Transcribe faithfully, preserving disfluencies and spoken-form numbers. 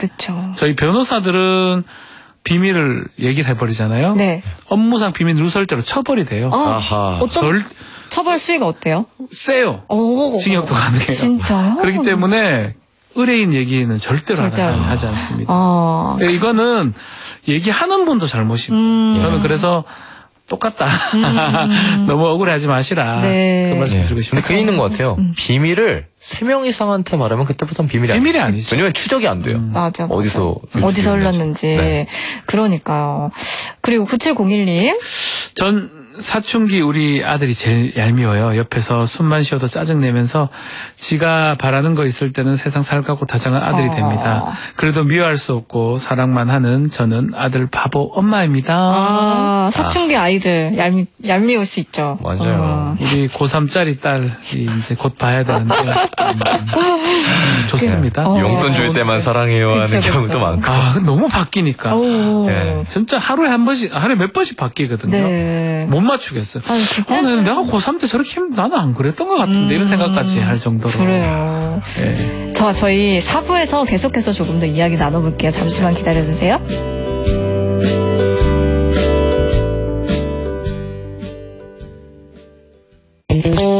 그렇죠. 저희 변호사들은 비밀을 얘기를 해버리잖아요. 네. 업무상 비밀 누설죄로 처벌이 돼요. 아, 아하. 어떤 절 처벌 수위가 어때요? 세요. 오. 징역도 가능해요. 진짜요? 그렇기 때문에 의뢰인 얘기는 절대로 절대 안 하지 않습니다. 아. 네, 이거는 얘기하는 분도 잘못입니다. 음. 저는 그래서 똑같다. 음. 너무 억울해하지 마시라. 네. 그 말씀 네. 드리고 근데 싶습니다. 그게 있는 것 같아요. 음. 비밀을 세 명 이상한테 말하면 그때부터는 비밀이 아니에요. 비밀이 아니죠. 왜냐면 추적이 안 돼요. 음. 맞아, 맞아. 어디서 어디서 유출이 흘렀는지. 네. 그러니까요. 그리고 구칠공일 님. 전 사춘기 우리 아들이 제일 얄미워요. 옆에서 숨만 쉬어도 짜증내면서 지가 바라는 거 있을 때는 세상 살갑고 다정한 아들이 어. 됩니다. 그래도 미워할 수 없고 사랑만 하는 저는 아들 바보 엄마입니다. 아, 사춘기 아이들 얄미, 얄미울 수 있죠. 맞아요. 어. 우리 고삼짜리 딸이 이제 곧 봐야 되는데 음, 좋습니다. 어. 용돈 줄 때만 사랑해요 그쵸, 하는 그쵸. 경우도 많고. 아, 너무 바뀌니까. 오. 네. 진짜 하루에 한 번씩, 하루에 몇 번씩 바뀌거든요. 네. 못 맞추겠어요. 아니, 아, 그때는 내가 고삼 때 저렇게 힘, 나는 안 그랬던 것 같은데, 이런 생각까지 할 정도로. 그래요. 예. 저, 저희 사 부에서 계속해서 조금 더 이야기 나눠볼게요. 잠시만 기다려주세요. Thank you.